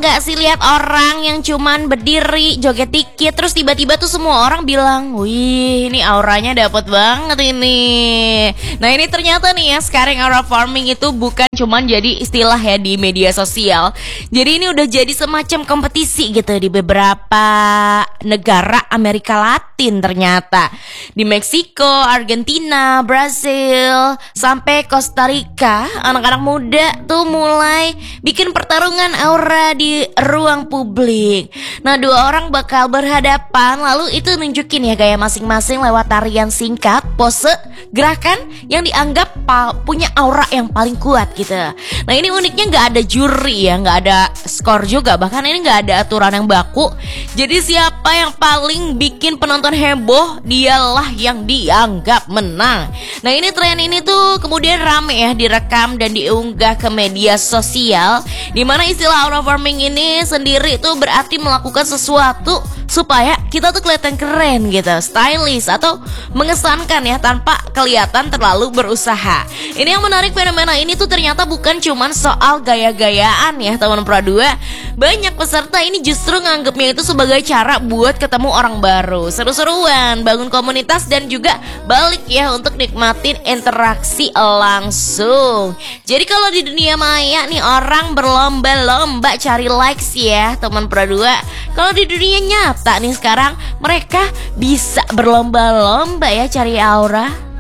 nggak sih lihat orang yang cuman berdiri joget dikit terus tiba-tiba tuh semua orang bilang, wih ini auranya dapet banget ini. Nah ini ternyata nih ya, sekarang aura farming itu bukan cuman jadi istilah ya di media sosial. Jadi ini udah jadi semacam kompetisi gitu di beberapa negara Amerika Latin ternyata. Di Meksiko, Argentina, Brazil, sampai Costa Rica, anak-anak muda tuh mulai bikin pertarungan aura di ruang publik. Nah, dua orang bakal berhadapan, lalu itu nunjukin ya gaya masing-masing lewat tarian singkat, pose, gerakan yang dianggap punya aura yang paling kuat gitu. Nah, ini uniknya nggak ada juri ya, nggak ada skor juga, bahkan ini nggak ada aturan yang baku. Jadi siapa yang paling bikin penonton heboh, dialah yang dianggap menang. Nah, ini tren ini tuh kemudian rame ya, direkam dan diunggah ke media sosial, dimana istilah aura farming ini sendiri tuh berarti melakukan sesuatu supaya kita tuh kelihatan keren gitu, stylish atau mengesankan ya tanpa kelihatan terlalu berusaha. Ini yang menarik, fenomena ini tuh ternyata bukan cuman soal gaya-gayaan ya teman Pradua. Banyak peserta ini justru nganggapnya itu sebagai cara buat ketemu orang baru, seru-seruan, bangun komunitas dan juga balik ya untuk nikmatin interaksi langsung. Jadi kalau di dunia maya nih orang berlomba-lomba cari likes ya teman Pradua. Kalau di dunia nyata nih sekarang mereka bisa berlomba-lomba ya cari aura.